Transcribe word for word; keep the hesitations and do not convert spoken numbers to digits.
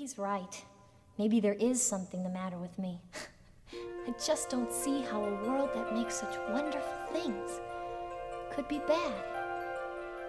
he's right. Maybe there is something the matter with me. I just don't see how a world that makes such wonderful things could be bad.